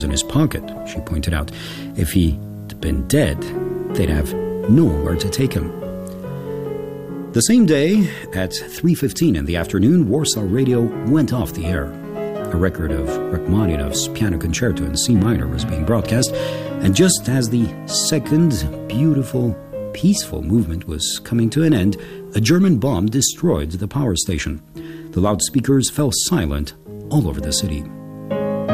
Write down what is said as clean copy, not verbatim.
in his pocket, she pointed out. If he'd been dead, they'd have nowhere to take him. The same day, at 3:15 in the afternoon, Warsaw Radio went off the air. A record of Rachmaninoff's Piano Concerto in C minor was being broadcast, and just as the second beautiful, peaceful movement was coming to an end, a German bomb destroyed the power station. The loudspeakers fell silent all over the city.